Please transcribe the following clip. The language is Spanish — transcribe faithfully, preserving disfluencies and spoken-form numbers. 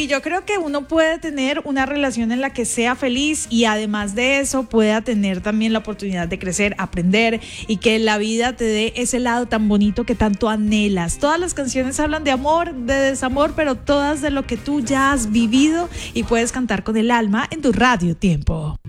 Sí, yo creo que uno puede tener una relación en la que sea feliz y además de eso pueda tener también la oportunidad de crecer, aprender y que la vida te dé ese lado tan bonito que tanto anhelas. Todas las canciones hablan de amor, de desamor, pero todas de lo que tú ya has vivido y puedes cantar con el alma en tu Radio Tiempo.